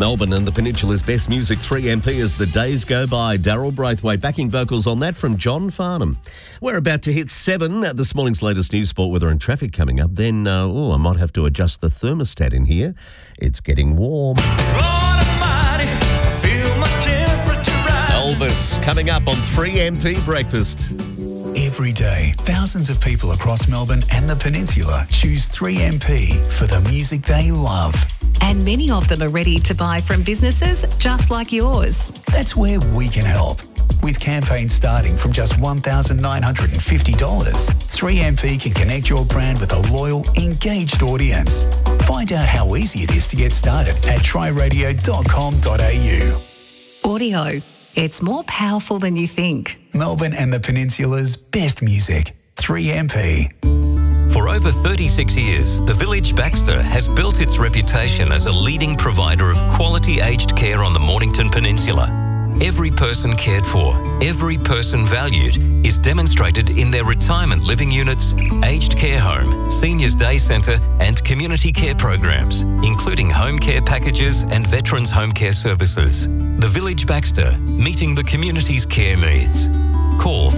Melbourne and the Peninsula's best music, 3MP as the days go by. Daryl Braithwaite, backing vocals on that from John Farnham. We're about to hit 7 at this morning's latest news, sport, weather and traffic coming up. Then, I might have to adjust the thermostat in here. It's getting warm. Elvis coming up on 3MP Breakfast. Every day, thousands of people across Melbourne and the Peninsula choose 3MP for the music they love. And many of them are ready to buy from businesses just like yours. That's where we can help. With campaigns starting from just $1,950, 3MP can connect your brand with a loyal, engaged audience. Find out how easy it is to get started at tryradio.com.au. Audio. It's more powerful than you think. Melbourne and the Peninsula's best music. 3MP. For over 36 years, the Village Baxter has built its reputation as a leading provider of quality aged care on the Mornington Peninsula. Every person cared for, every person valued is demonstrated in their retirement living units, aged care home, seniors day centre and community care programs, including home care packages and veterans home care services. The Village Baxter, meeting the community's care needs. Call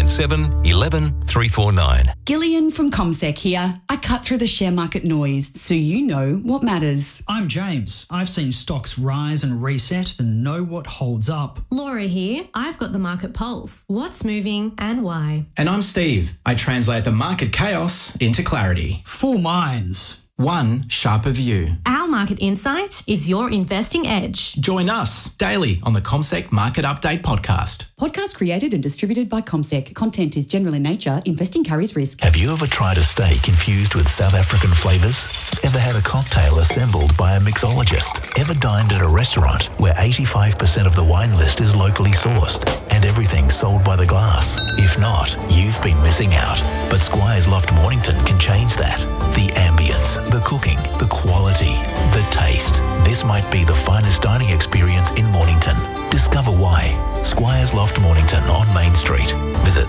597 11 349. Gillian from CommSec here. I cut through the share market noise so you know what matters. I'm James. I've seen stocks rise and reset and know what holds up. Laura here. I've got the market pulse. What's moving and why? And I'm Steve. I translate the market chaos into clarity. 4 minds. One sharper view. Our market insight is your investing edge. Join us daily on the CommSec Market Update podcast. Podcast created and distributed by CommSec. Content is general in nature. Investing carries risk. Have you ever tried a steak infused with South African flavours? Ever had a cocktail assembled by a mixologist? Ever dined at a restaurant where 85% of the wine list is locally sourced and everything sold by the glass? If not, you've been missing out. But Squires Loft Mornington can change that. The ambience, the cooking, the quality, the taste. This might be the finest dining experience in Mornington. Discover why. Squires Loft Mornington on Main Street. Visit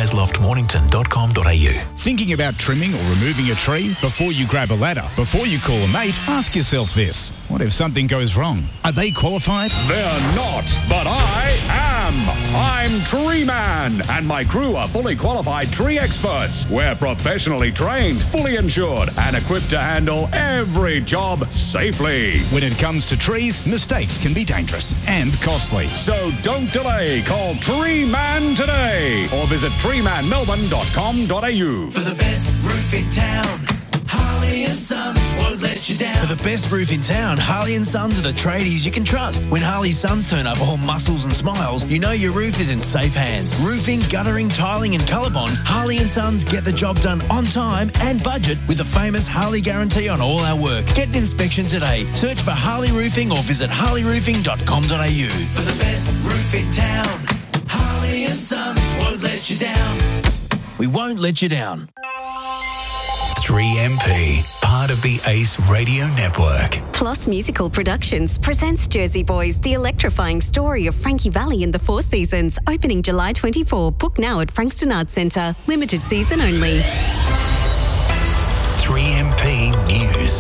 squiresloftmornington.com.au. Thinking about trimming or removing a tree? Before you grab a ladder, before you call a mate, ask yourself this. What if something goes wrong? Are they qualified? They're not, but I am. I'm Tree Man, and my crew are fully qualified tree experts. We're professionally trained, fully insured, and equipped to handle every job safely. When it comes to trees, mistakes can be dangerous and costly. So don't delay. Call Tree Man today or visit treemanmelbourne.com.au. For the best roof in town, Harley and Sons won't let you down. For the best roof in town, Harley and Sons are the tradies you can trust. When Harley Sons turn up all muscles and smiles, you know your roof is in safe hands. Roofing, guttering, tiling and ColourBond, Harley and Sons get the job done on time and budget with the famous Harley guarantee on all our work. Get an inspection today. Search for Harley Roofing or visit harleyroofing.com.au. For the best roof in town, Harley and Sons won't let you down. We won't let you down. 3MP, part of the Ace Radio Network. Plus Musical Productions presents Jersey Boys, the electrifying story of Frankie Valli in the Four Seasons, opening July 24. Book now at Frankston Arts Centre. Limited season only. 3MP News.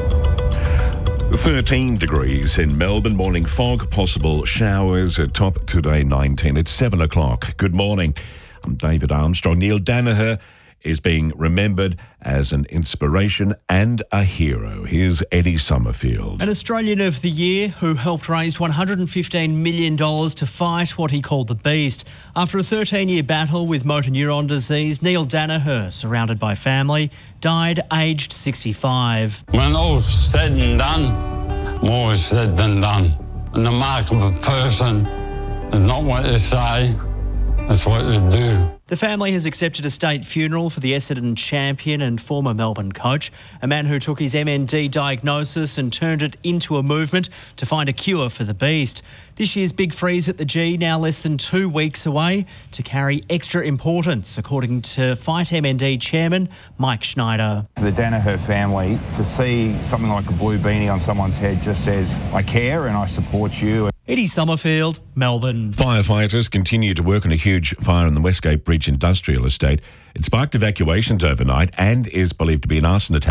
13 degrees in Melbourne. Morning fog, possible showers. At top today 19. It's 7 o'clock. Good morning. I'm David Armstrong. Neil Danaher is being remembered as an inspiration and a hero. Here's Eddie Summerfield. An Australian of the Year who helped raise $115 million to fight what he called the beast. After a 13-year battle with motor neuron disease, Neil Danaher, surrounded by family, died aged 65. When all's said and done, more is said than done. And the mark of a person is not what they say, it's what they do. The family has accepted a state funeral for the Essendon champion and former Melbourne coach, a man who took his MND diagnosis and turned it into a movement to find a cure for the beast. This year's big freeze at the G, now less than 2 weeks away, to carry extra importance, according to Fight MND chairman Mike Schneider. For the Danaher family, to see something like a blue beanie on someone's head just says, I care and I support you. Eddie Summerfield, Melbourne. Firefighters continue to work on a huge fire in the Westgate Bridge industrial estate. It sparked evacuations overnight and is believed to be an arson attack.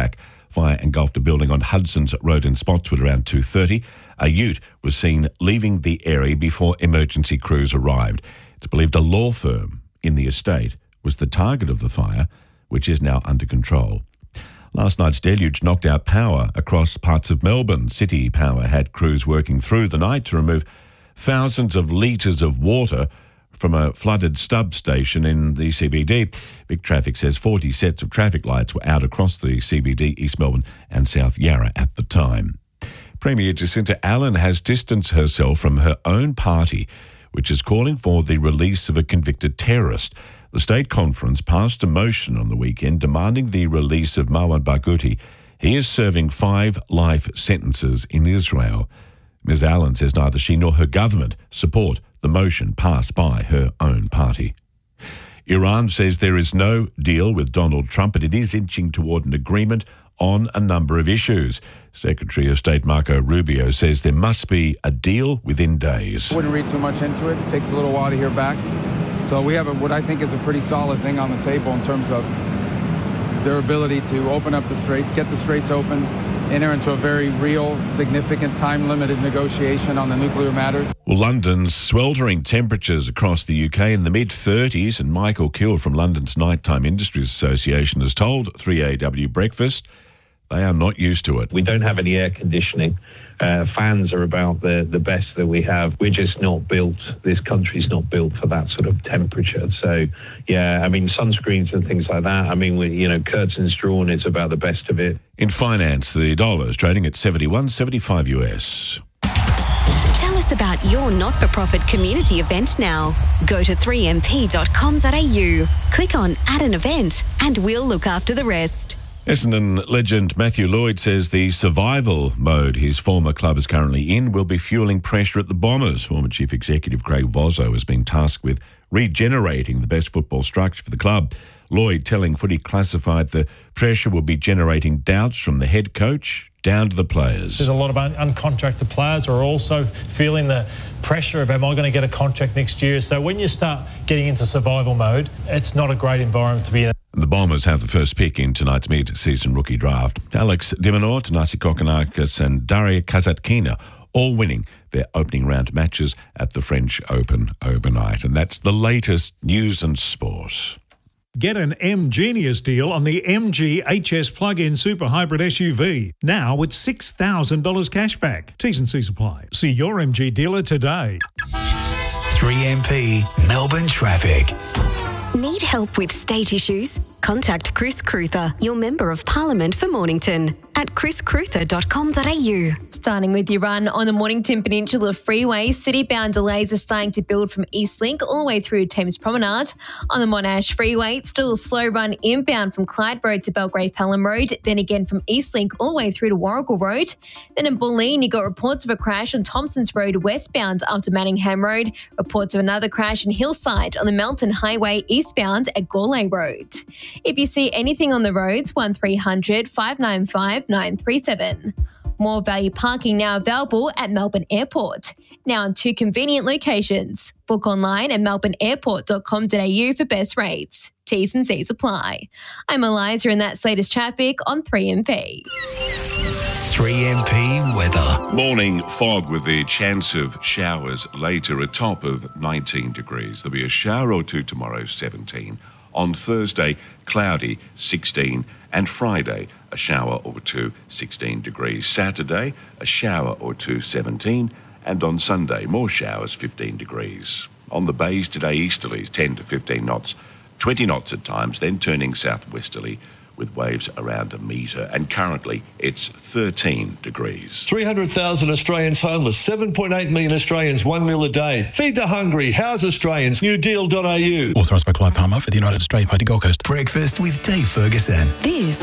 Fire engulfed a building on Hudson's Road in Spotswood around 2:30. A ute was seen leaving the area before emergency crews arrived. It's believed a law firm in the estate was the target of the fire, which is now under control. Last night's deluge knocked out power across parts of Melbourne. City Power had crews working through the night to remove thousands of litres of water from a flooded stub station in the CBD. Big Traffic says 40 sets of traffic lights were out across the CBD, East Melbourne and South Yarra at the time. Premier Jacinta Allen has distanced herself from her own party, which is calling for the release of a convicted terrorist. The State Conference passed a motion on the weekend demanding the release of Marwan Barghouti. He is serving 5 life sentences in Israel. Ms. Allen says neither she nor her government support the motion passed by her own party. Iran says there is no deal with Donald Trump, but it is inching toward an agreement on a number of issues. Secretary of State Marco Rubio says there must be a deal within days. I wouldn't read too much into it. It takes a little while to hear back. So we have what I think is a pretty solid thing on the table in terms of their ability to open up the straits, get the straits open, enter into a very real, significant, time-limited negotiation on the nuclear matters. Well, London's sweltering temperatures across the UK in the mid-30s, and Michael Kill from London's Nighttime Industries Association has told 3AW Breakfast they are not used to it. We don't have any air conditioning. Fans are about the best that we have. We're just not built, this country's not built for that sort of temperature. So, yeah, I mean, sunscreens and things like that. I mean, curtains drawn, it's about the best of it. In finance, the dollar is trading at 71.75 US. Tell us about your not-for-profit community event now. Go to 3mp.com.au, click on Add an Event, and we'll look after the rest. Essendon legend Matthew Lloyd says the survival mode his former club is currently in will be fueling pressure at the Bombers. Former Chief Executive Craig Vozzo has been tasked with regenerating the best football structure for the club. Lloyd telling Footy Classified the pressure will be generating doubts from the head coach down to the players. There's a lot of uncontracted players who are also feeling the pressure of, am I going to get a contract next year? So when you start getting into survival mode, it's not a great environment to be in. The Bombers have the first pick in tonight's mid-season rookie draft. Alex Diminor, Tanasi Kokonakis and Daria Kazatkina all winning their opening round matches at the French Open overnight. And that's the latest news and sport. Get an M-Genius deal on the MG HS plug-in super hybrid SUV. Now with $6,000 cashback. T's and C's apply. See your MG dealer today. 3MP Melbourne Traffic. Need help with state issues? Contact Chris Cruther, your Member of Parliament for Mornington, at chriscruther.com.au. Starting with your run on the Mornington Peninsula Freeway, city-bound delays are starting to build from Eastlink all the way through Thames Promenade. On the Monash Freeway, it's still a slow run inbound from Clyde Road to Belgrave Pelham Road, then again from Eastlink all the way through to Warrigal Road. Then in Bulleen, you got reports of a crash on Thompsons Road westbound after Manningham Road, reports of another crash in Hillside on the Melton Highway eastbound at Gourlay Road. If you see anything on the roads, 1300 595 937. More value parking now available at Melbourne Airport. Now in 2 convenient locations. Book online at melbourneairport.com.au for best rates. T's and C's apply. I'm Eliza and that's latest traffic on 3MP. 3MP weather. Morning fog with the chance of showers later, a top of 19 degrees. There'll be a shower or two tomorrow, 17. On Thursday, cloudy, 16. And Friday, a shower or two, 16 degrees. Saturday, a shower or two, 17. And on Sunday, more showers, 15 degrees. On the bays today, easterlies, 10 to 15 knots. 20 knots at times, then turning southwesterly with waves around 1 metre. And currently, it's 13 degrees. 300,000 Australians homeless, 7.8 million Australians, 1 meal a day. Feed the hungry, house Australians, newdeal.au. Authorised by Clive Palmer for the United Australia Party Gold Coast. Breakfast with Dave Ferguson. This